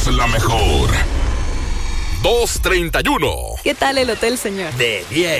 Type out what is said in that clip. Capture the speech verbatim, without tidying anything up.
la mejor. dos treinta y uno. ¿Qué tal el hotel, señor? De diez.